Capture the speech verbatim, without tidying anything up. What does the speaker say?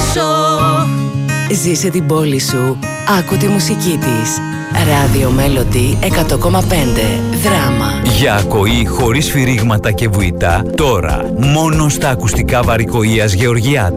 ζήσω. Ζήσε την πόλη σου, άκου τη μουσική της. Ράδιο Μέλοντι εκατό κόμμα πέντε Δράμα. Για ακοή χωρίς φυρίγματα και βουητά, τώρα μόνο στα ακουστικά Βαρικοΐας Γεωργιάδη.